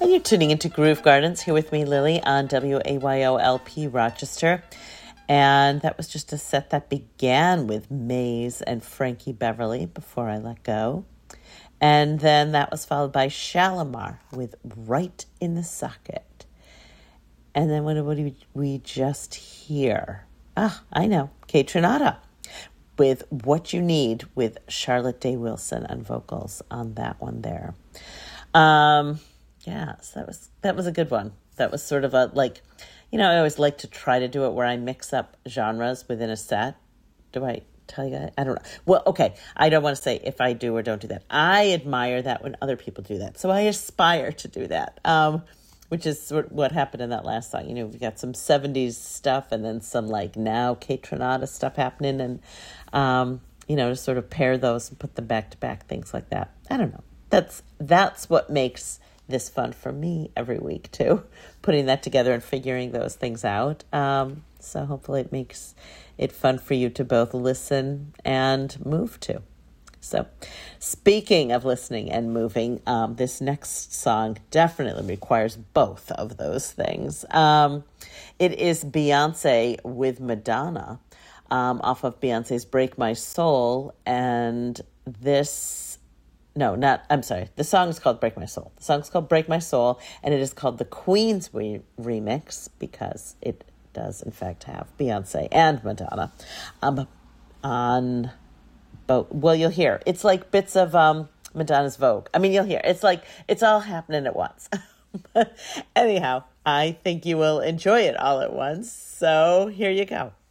And you're tuning into Groove Gardens here with me, Lily, on WAYOLP Rochester. And that was just a set that began with Maze and Frankie Beverly, Before I Let Go. And then that was followed by Shalimar with Right in the Socket. And then what did we just hear? I know, Kaytranada with What You Need with Charlotte Day Wilson on vocals on that one there. So that was a good one. That was sort of a, like, you know, I always like to try to do it where I mix up genres within a set. Do I tell you guys? I don't know. Well, okay. I don't want to say if I do or don't do that. I admire that when other people do that. So I aspire to do that, which is sort of what happened in that last song. You know, we got some 70s stuff and then some like now Kaytranada stuff happening, and, you know, to sort of pair those and put them back to back, things like that. I don't know. That's what makes this fun for me every week too, putting that together and figuring those things out. So hopefully it makes it fun for you to both listen and move to. So speaking of listening and moving, this next song definitely requires both of those things. It is Beyonce with Madonna, off of Beyonce's Break My Soul. And the song is called Break My Soul. The song is called Break My Soul, and it is called the Queen's Remix because it does, in fact, have Beyonce and Madonna on both. Well, you'll hear. It's like bits of Madonna's Vogue. I mean, you'll hear. It's like it's all happening at once. Anyhow, I think you will enjoy it all at once. So here you go.